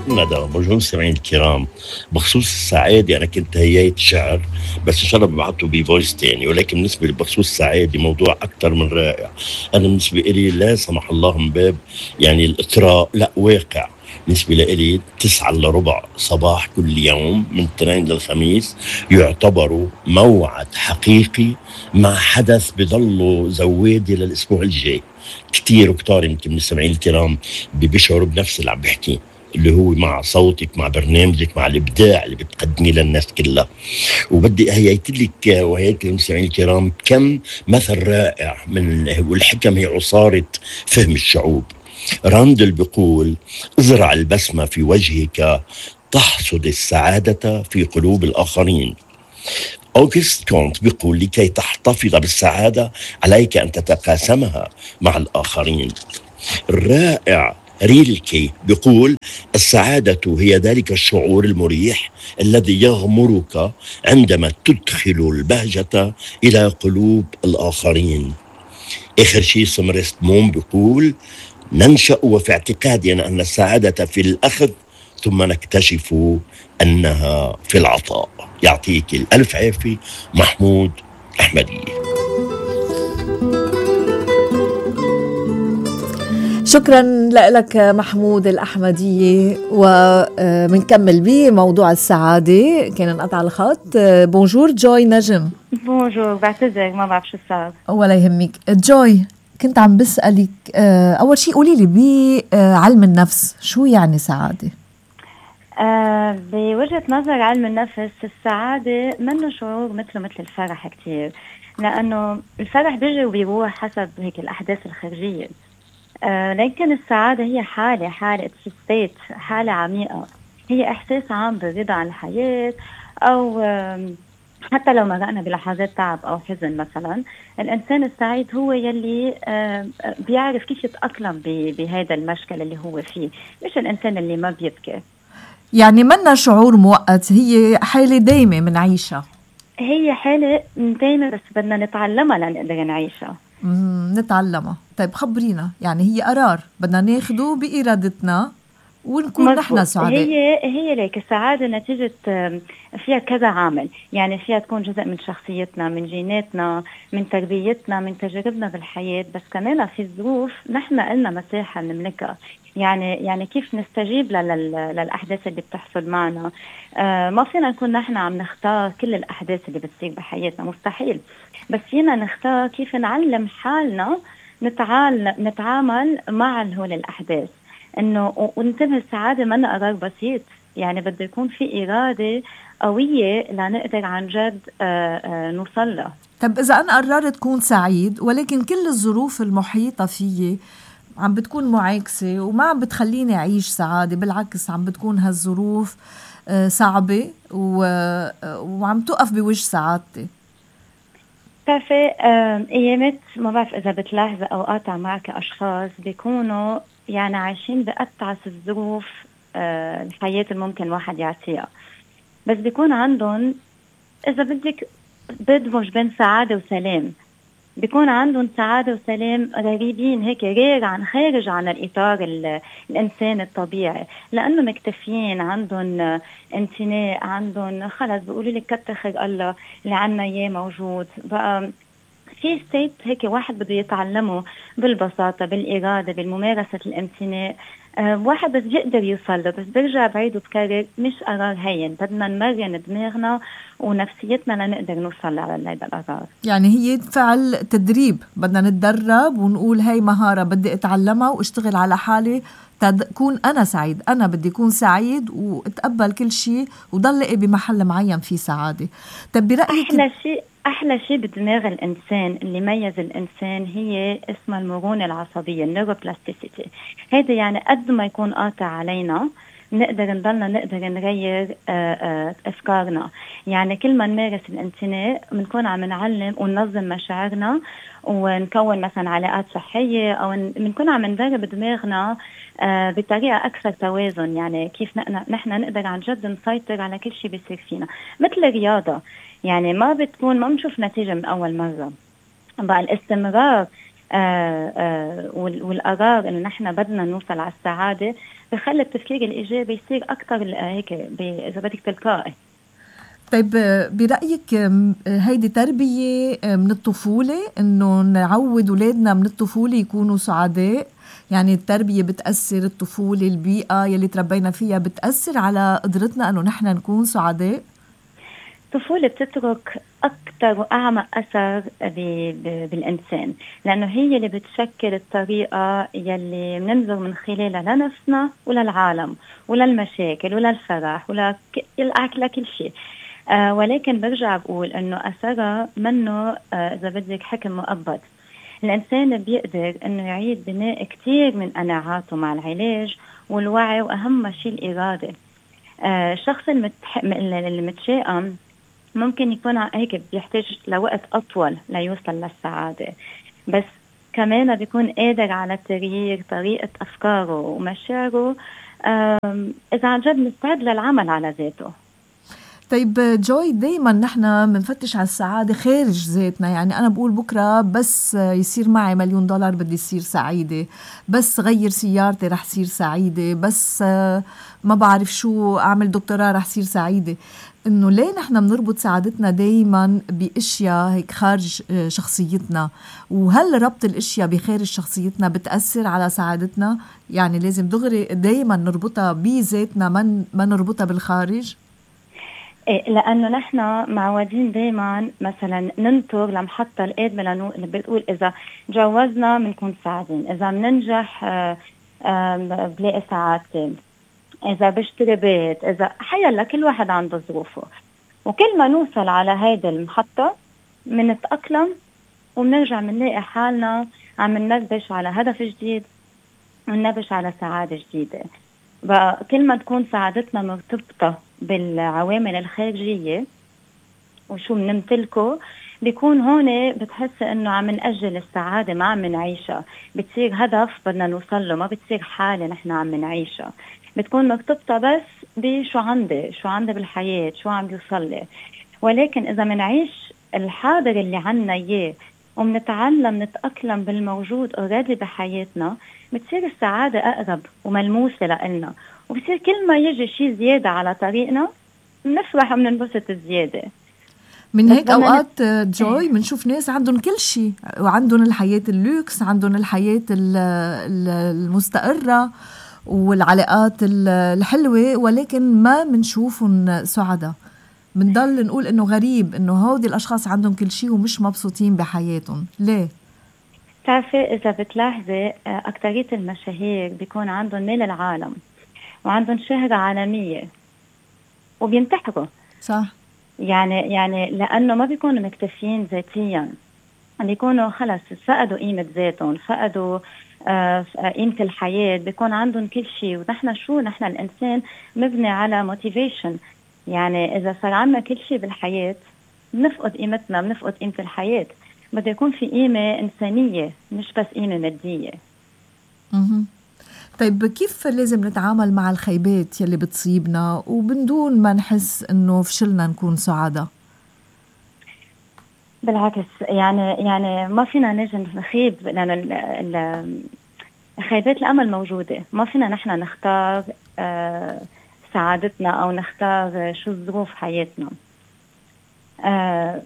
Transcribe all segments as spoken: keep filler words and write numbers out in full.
ندى، بونجور مستمعين الكرام. بخصوص السعادة أنا كنت هيئت شعر، بس إن شاء الله ببعته بفويس تاني، ولكن بالنسبة لبخصوص السعادة موضوع أكتر من رائع. أنا بالنسبة إلي لا سمح الله من باب يعني الإطراء، لا واقع. بالنسبة لي تسعة إلا ربع صباح كل يوم من الاثنين للخميس يعتبروا موعد حقيقي مع حدث بضله زوادي للأسبوع الجاي. كتير وكتار يمكن مستمعين الكرام بيشعروا بنفس اللي عم بحكي، اللي هو مع صوتك، مع برنامجك، مع الإبداع اللي بتقدميه للناس كلها. وبدي هيئت لك وهيك المستمعين الكرام كم مثل رائع من والحكم هي عصارة فهم الشعوب. راندل بيقول: ازرع البسمة في وجهك تحصد السعادة في قلوب الآخرين. أوغست كونت بيقول: لكي تحتفظ بالسعادة عليك أن تتقاسمها مع الآخرين. الرائع ريلكي بيقول: السعادة هي ذلك الشعور المريح الذي يغمرك عندما تدخل البهجة إلى قلوب الآخرين. آخر شيء سمرست موم بيقول: ننشأ وفي اعتقادنا أن السعادة في الأخذ ثم نكتشف أنها في العطاء. يعطيك الألف عافية محمود أحمدي. شكرا لك محمود الأحمدية. ومنكمل بموضوع السعادة. كان انقطع الخط. بونجور جوي نجم. بونجور، بعتذر ما بعرف شو صار. ولا يهمك جوي. كنت عم بسألك أول شيء قولي لي بعلم النفس شو يعني سعادة؟ أه بوجهة نظر علم النفس السعادة منه شعور مثله مثل الفرح كتير، لأنه الفرح بيجي وبيروح حسب هيك الأحداث الخارجية. أه لكن السعادة هي حالة حالة ستيت حالة عميقة، هي إحساس عام بالرضا عن الحياة، أو حتى لو مرقنا بلحظات تعب أو حزن مثلا. الإنسان السعيد هو يلي أه بيعرف كيف يتأقلم بهذا المشكل اللي هو فيه، مش الإنسان اللي ما بيبكي. يعني منا شعور مؤقت، هي حالة دايمة منعيشها. هي حالة دايمة بس بدنا نتعلمها لنقدر نعيشها. نتعلمها. طيب خبرينا، يعني هي قرار بدنا ناخده بإرادتنا ونكون نحن سعداء. هي هي ليك السعادة نتيجة فيها كذا عامل، يعني فيها تكون جزء من شخصيتنا، من جيناتنا، من تربيتنا، من تجربنا بالحياة، بس كمان في الظروف نحن قلنا مساحة نملكها. يعني يعني كيف نستجيب للأحداث اللي بتحصل معنا. آه ما فينا نكون نحن عم نختار كل الأحداث اللي بتصير بحياتنا، مستحيل. بس فينا نختار كيف نعلم حالنا نتعال نتعامل مع هول الأحداث. إنه وننتبه السعادة ما قرار بسيط، يعني بده يكون في إرادة قوية لنقدر عن جد آه آه نوصل له. طب إذا أنا قررت كون سعيد ولكن كل الظروف المحيطة فيي عم بتكون معاكسة وما عم بتخليني أعيش سعادة، بالعكس عم بتكون هالظروف صعبة وعم توقف بوجه سعادتي. تعرفي أيامت ما بعرف إذا بتلاحظ أوقات معك أشخاص بيكونوا يعني عايشين بأتعس الظروف الحياة الممكن واحد يعطيها، بس بيكون عندهم إذا بدك بدمج بين سعادة وسلام. بيكون عندهم سعادة وسلام غريبين هيك، غير عن خارج عن الإطار الإنسان الطبيعي، لأنه مكتفين، عندهم امتناء، عندهم خلص بيقولوا لك كتر خير الله اللي عنا إياه موجود. بقى في ستيت هيك واحد بده يتعلمه بالبساطة، بالإرادة، بالممارسة، الامتناء. أه واحد بس يقدر يوصل له، بس برجع بعيد وبكرر مش قرار هين، بدنا نمرن دماغنا ونفسيتنا لنقدر نوصل على هذا القرار. يعني هي فعل تدريب، بدنا نتدرب ونقول هاي مهارة بدي اتعلمها واشتغل على حالي تكون أنا سعيد. أنا بدي أكون سعيد واتقبل كل شيء وضل لقي بمحل معين فيه سعادة. طب برأيك أحلى شيء أحلى شيء بدماغ الإنسان اللي ميز الإنسان هي اسمها المرونة العصبية، النيوروبلاستيسيتي. هذا يعني قد ما يكون قاطع علينا نقدر نضلنا نقدر نغير أفكارنا. يعني كل ما نمارس الامتناء بنكون عم نعلم وننظم مشاعرنا ونكون مثلا علاقات صحية، أو بنكون عم ندرب دماغنا بطريقة أكثر توازن. يعني كيف نحن نقدر عن جد نسيطر على كل شيء بيصير فينا، مثل الرياضة. يعني ما بتكون ما بنشوف نتيجة من أول مرة، بقى الاستمرار آه آه والقرار إنه نحن بدنا نوصل على السعادة بخلي التفكير الإيجابي يصير أكتر هيك إذا بدك تلقائي. طيب برأيك هيدي تربية من الطفولة، إنه نعود أولادنا من الطفولة يكونوا سعداء؟ يعني التربية بتأثر، الطفولة البيئة يلي تربينا فيها بتأثر على قدرتنا إنه نحن نكون سعداء؟ الطفولة بتترك أكتر وأعمق أثر بالإنسان، لأنه هي اللي بتشكل الطريقة يلي بننظر من خلالها لنفسنا وللعالم وللمشاكل وللفرح ولكل شيء. آه ولكن برجع بقول إنه أثرها منه آه إذا بدك حكم مؤبد. الإنسان بيقدر إنه يعيد بناء كتير من قناعاته مع العلاج والوعي، وأهم شيء الإرادة. آه الشخص المتح... المتشائم ممكن يكون هيك بيحتاج لوقت أطول ليوصل للسعادة، بس كمان بيكون قادر على تغيير طريقة أفكاره ومشاعره إذا عن جد مستعد للعمل على ذاته. طيب جوي، دايما نحن بنفتش على السعادة خارج ذاتنا. يعني أنا بقول بكرة بس يصير معي مليون دولار بدي يصير سعيدة، بس غير سيارتي رح صير سعيدة، بس ما بعرف شو أعمل دكتوراه رح صير سعيدة. إنه ليه نحن بنربط سعادتنا دايما بأشياء هيك خارج شخصيتنا؟ وهل ربط الأشياء بخارج شخصيتنا بتأثر على سعادتنا؟ يعني لازم دغري دايما نربطها بذاتنا، ما ما نربطها بالخارج. لأنه نحن معودين دايما مثلا ننطر لمحطة القادمة لنو... اللي بتقول إذا جوزنا بنكون سعيدين، إذا بننجح بلاقي سعادتي، إذا بشتري بيت، إذا حيلا كل واحد عنده ظروفه. وكل ما نوصل على هيدا المحطة منتأقلم وبنرجع منلاقي حالنا عم ننبش على هدف جديد وننبش على سعادة جديدة. بقى كل ما تكون سعادتنا مرتبطة بالعوامل الخارجية وشو بنمتلكه، بيكون هون بتحس انه عم نأجل السعادة، ما عم نعيشها، بتصير هدف بدنا نوصل له، ما بتصير حالة نحن عم نعيشها. بتكون مرتبطة بس بشو عندي شو عندي بالحياة، شو عم بيوصل لي. ولكن إذا منعيش الحاضر اللي عنا إياه ومنتعلم نتأقلم بالموجود أوريدي بحياتنا، بتصير السعادة أقرب وملموسة لإلنا. وبصير كل ما يجي شيء زيادة على طريقنا بنفرح وبننبسط زيادة. من هيك أوقات جوي بنشوف ناس عندهم كل شيء، وعندهم الحياة اللوكس، عندهم الحياة المستقرة والعلاقات الحلوة، ولكن ما منشوفهم سعداء. بنضل نقول إنه غريب إنه هودي الأشخاص عندهم كل شيء ومش مبسوطين بحياتهم. ليه؟ تعرفي إذا بتلاحظي أكترية المشاهير بيكون عندهم مال العالم وعندهم شهرة عالمية وبينتحروا. صح. يعني يعني لأنه ما بيكونوا مكتفين ذاتيا، بيكونوا خلص فقدوا قيمة ذاتهم، فقدوا آه قيمة الحياة، بيكون عندهم كل شيء. ونحن شو نحن الإنسان مبني على موتيفيشن. يعني إذا صار عنا كل شيء بالحياة بنفقد قيمتنا، بنفقد قيمة الحياة. بده يكون في قيمة إنسانية مش بس قيمة مادية. مه. طيب كيف لازم نتعامل مع الخيبات يلي بتصيبنا وبندون ما نحس إنه فشلنا نكون سعادة؟ بالعكس، يعني يعني ما فينا نجي نخيب، لأن خيبات الأمل موجودة. ما فينا نحن نختار آه سعادتنا أو نختار شو ظروف حياتنا. آه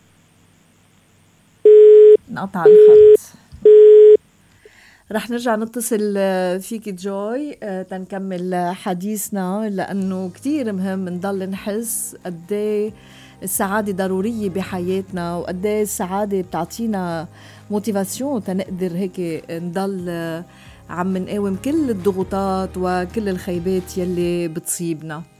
نقطع الخط. رح نرجع نتصل فيك جوي تنكمل حديثنا، لأنه كتير مهم نضل نحس قديه السعادة ضرورية بحياتنا، وقديه السعادة بتعطينا موتيفاسيون تنقدر هيك نضل عم نقاوم كل الضغوطات وكل الخيبات يلي بتصيبنا.